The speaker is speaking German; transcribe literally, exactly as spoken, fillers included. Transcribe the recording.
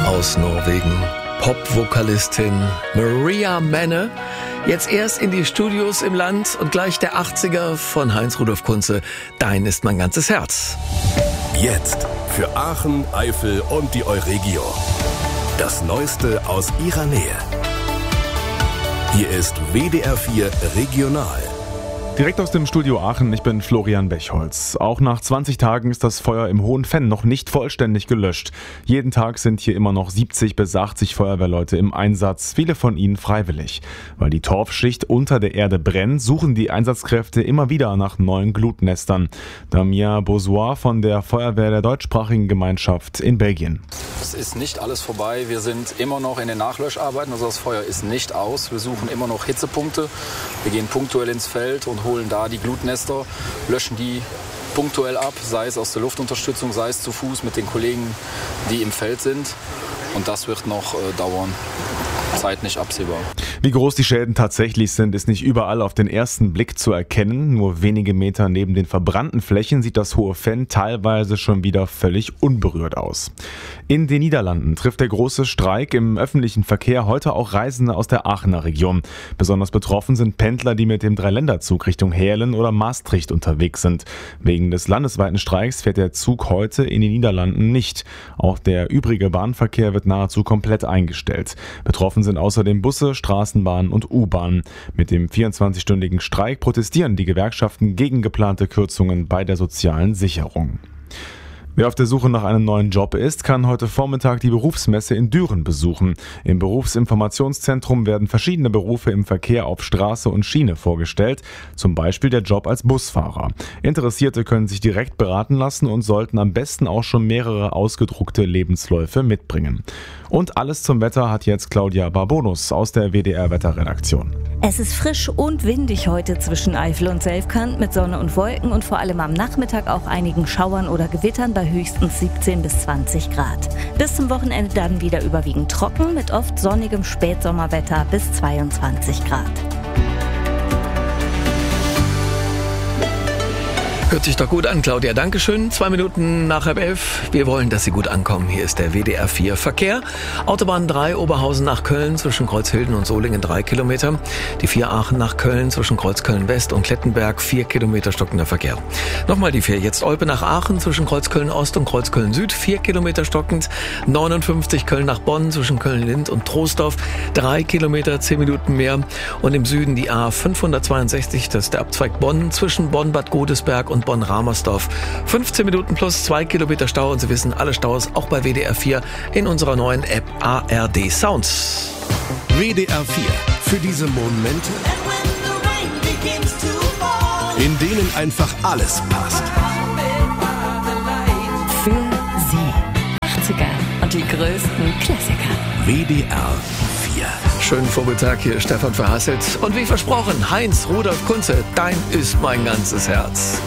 aus Norwegen. Pop-Vokalistin Maria Manne. Jetzt erst in die Studios im Land und gleich der achtziger von Heinz-Rudolf Kunze. Dein ist mein ganzes Herz. Jetzt für Aachen, Eifel und die Euregio. Das Neueste aus ihrer Nähe. Hier ist W D R vier Regional. Direkt aus dem Studio Aachen, ich bin Florian Bechholz. Auch nach zwanzig Tagen ist das Feuer im Hohen Venn noch nicht vollständig gelöscht. Jeden Tag sind hier immer noch siebzig bis achtzig Feuerwehrleute im Einsatz, viele von ihnen freiwillig. Weil die Torfschicht unter der Erde brennt, suchen die Einsatzkräfte immer wieder nach neuen Glutnestern. Damien Bozois von der Feuerwehr der deutschsprachigen Gemeinschaft in Belgien. Es ist nicht alles vorbei, wir sind immer noch in den Nachlöscharbeiten, also das Feuer ist nicht aus. Wir suchen immer noch Hitzepunkte, wir gehen punktuell ins Feld und holen da die Glutnester, löschen die punktuell ab, sei es aus der Luftunterstützung, sei es zu Fuß mit den Kollegen, die im Feld sind. Und das wird noch äh, dauern. Zeit nicht absehbar. Wie groß die Schäden tatsächlich sind, ist nicht überall auf den ersten Blick zu erkennen. Nur wenige Meter neben den verbrannten Flächen sieht das Hohe Venn teilweise schon wieder völlig unberührt aus. In den Niederlanden trifft der große Streik im öffentlichen Verkehr heute auch Reisende aus der Aachener Region. Besonders betroffen sind Pendler, die mit dem Dreiländerzug Richtung Heerlen oder Maastricht unterwegs sind. Wegen des landesweiten Streiks fährt der Zug heute in den Niederlanden nicht. Auch der übrige Bahnverkehr wird nahezu komplett eingestellt. Betroffen sind außerdem Busse, Straßenbahnen und U-Bahnen. Mit dem vierundzwanzigstündigen Streik protestieren die Gewerkschaften gegen geplante Kürzungen bei der sozialen Sicherung. Wer auf der Suche nach einem neuen Job ist, kann heute Vormittag die Berufsmesse in Düren besuchen. Im Berufsinformationszentrum werden verschiedene Berufe im Verkehr auf Straße und Schiene vorgestellt, zum Beispiel der Job als Busfahrer. Interessierte können sich direkt beraten lassen und sollten am besten auch schon mehrere ausgedruckte Lebensläufe mitbringen. Und alles zum Wetter hat jetzt Claudia Barbonus aus der W D R-Wetterredaktion. Es ist frisch und windig heute zwischen Eifel und Selfkant mit Sonne und Wolken und vor allem am Nachmittag auch einigen Schauern oder Gewittern bei höchstens siebzehn bis zwanzig Grad. Bis zum Wochenende dann wieder überwiegend trocken mit oft sonnigem Spätsommerwetter bis zweiundzwanzig Grad. Hört sich doch gut an, Claudia. Dankeschön. Zwei Minuten nach halb elf. Wir wollen, dass Sie gut ankommen. Hier ist der W D R vier Verkehr. Autobahn drei Oberhausen nach Köln zwischen Kreuzhilden und Solingen drei Kilometer. Die vier Aachen nach Köln zwischen Kreuzköln West und Klettenberg vier Kilometer stockender Verkehr. Nochmal die vier jetzt Olpe nach Aachen zwischen Kreuzköln Ost und Kreuzköln Süd vier Kilometer stockend. neunundfünfzig Köln nach Bonn zwischen Köln-Lind und Troisdorf drei Kilometer, zehn Minuten mehr. Und im Süden die A fünfhundertzweiundsechzig, das ist der Abzweig Bonn zwischen Bonn-Bad Godesberg und Bonn-Ramersdorf. fünfzehn Minuten plus zwei Kilometer Stau und Sie wissen, alle Staus auch bei W D R vier in unserer neuen App A R D Sounds. W D R vier. Für diese Momente, in denen einfach alles passt. Für Sie. achtziger und die größten Klassiker. W D R vier. Schönen Vormittag, hier ist Stefan Verhasselt. Und wie versprochen, Heinz-Rudolf Kunze, dein ist mein ganzes Herz.